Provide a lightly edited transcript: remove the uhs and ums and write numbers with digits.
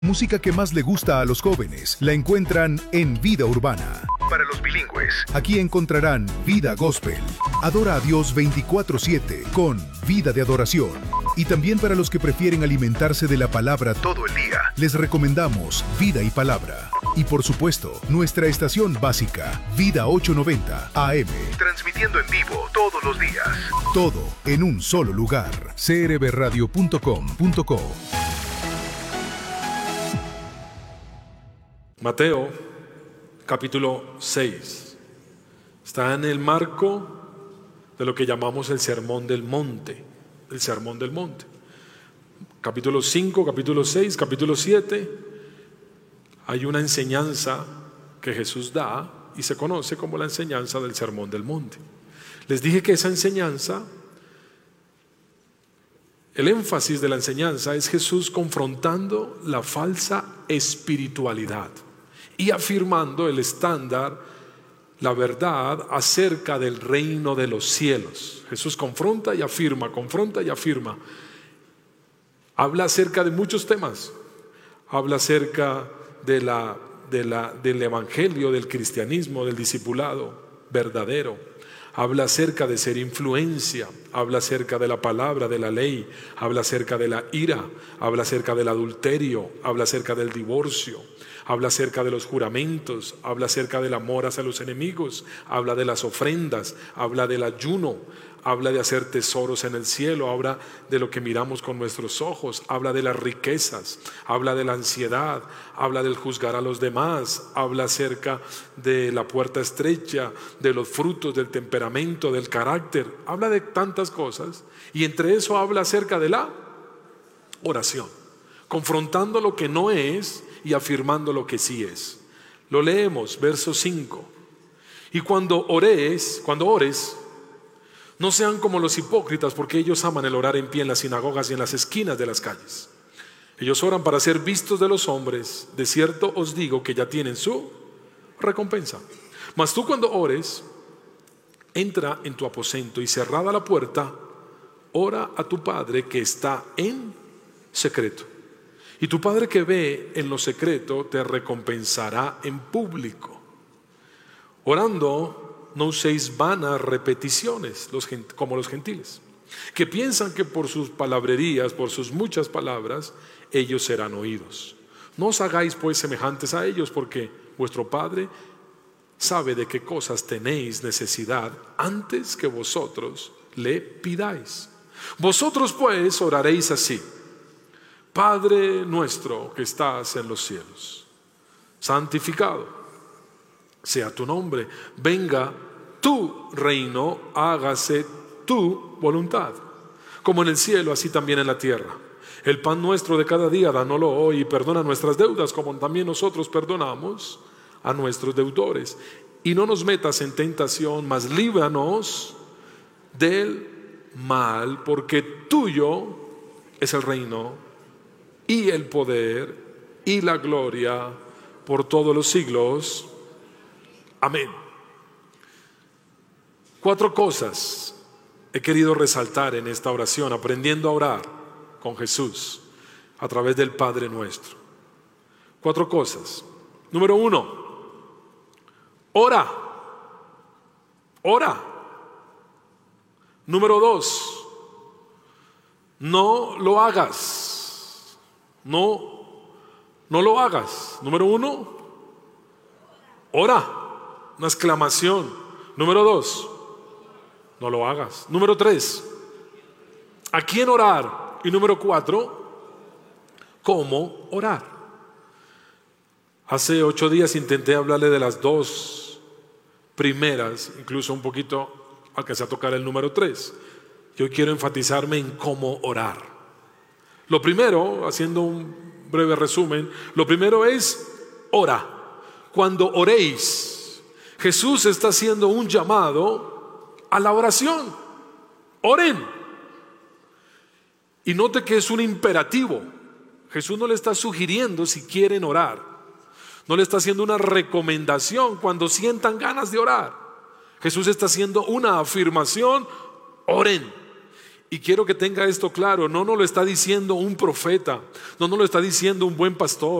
Música que más le gusta a los jóvenes la encuentran en Vida Urbana. Para los bilingües, aquí encontrarán Vida Gospel. Adora a Dios 24/7 con Vida de Adoración. Y también para los que prefieren alimentarse de la palabra todo el día, les recomendamos Vida y Palabra. Y por supuesto, nuestra estación básica, Vida 890 AM. Transmitiendo en vivo todos los días. Todo en un solo lugar. crbradio.com.co. Mateo, capítulo 6, está en el marco de lo que llamamos el Sermón del Monte. El Sermón del Monte. Capítulo 5, capítulo 6, capítulo 7, hay una enseñanza que Jesús da y se conoce como la enseñanza del Sermón del Monte. Les dije que esa enseñanza, el énfasis de la enseñanza es Jesús confrontando la falsa espiritualidad y afirmando el estándar, la verdad acerca del reino de los cielos. Jesús confronta y afirma, confronta y afirma. Habla acerca de muchos temas. Habla acerca del evangelio, del cristianismo, del discipulado verdadero. Habla acerca de ser influencia, habla acerca de la palabra, de la ley, habla acerca de la ira, habla acerca del adulterio, habla acerca del divorcio, habla acerca de los juramentos, habla acerca del amor hacia los enemigos, habla de las ofrendas, habla del ayuno, habla de hacer tesoros en el cielo, habla de lo que miramos con nuestros ojos, habla de las riquezas, habla de la ansiedad, habla del juzgar a los demás, habla acerca de la puerta estrecha, de los frutos, del temperamento, del carácter, habla de tantas cosas, y entre eso habla acerca de la oración, confrontando lo que no es y afirmando lo que sí es. Lo leemos, verso 5. Y cuando ores, no sean como los hipócritas, porque ellos aman el orar en pie en las sinagogas y en las esquinas de las calles. Ellos oran para ser vistos de los hombres. De cierto os digo que ya tienen su recompensa. Mas tú cuando ores, entra en tu aposento y cerrada la puerta, ora a tu Padre que está en secreto. Y tu Padre que ve en lo secreto te recompensará en público. Orando, no uséis vanas repeticiones como los gentiles, que piensan que por sus palabrerías, por sus muchas palabras, ellos serán oídos. No os hagáis pues semejantes a ellos, porque vuestro Padre sabe de qué cosas tenéis necesidad antes que vosotros le pidáis. Vosotros pues oraréis así: Padre nuestro que estás en los cielos, santificado sea tu nombre, venga tu reino, hágase tu voluntad, como en el cielo, así también en la tierra. El pan nuestro de cada día, dánoslo hoy, y perdona nuestras deudas, como también nosotros perdonamos a nuestros deudores. Y no nos metas en tentación, mas líbranos del mal, porque tuyo es el reino, y el poder, y la gloria, por todos los siglos. Amén. 4 cosas he querido resaltar en esta oración, aprendiendo a orar con Jesús a través del Padre Nuestro. 4 cosas. Número 1, ora. Ora. Número 2, no lo hagas. No lo hagas. Número 1, ora. Una exclamación. Número 2, no lo hagas. Número 3, ¿a quién orar? Y número 4, ¿cómo orar? Hace 8 días intenté hablarle de las 2 primeras, incluso un poquito alcancé a tocar el número 3. Yo quiero enfatizarme en cómo orar. Lo primero, haciendo un breve resumen, lo primero es ora. Cuando oréis, Jesús está haciendo un llamado a la oración. Oren. Y note que es un imperativo. Jesús no le está sugiriendo si quieren orar. No le está haciendo una recomendación cuando sientan ganas de orar. Jesús está haciendo una afirmación: oren. Y quiero que tenga esto claro, no nos lo está diciendo un profeta, no nos lo está diciendo un buen pastor.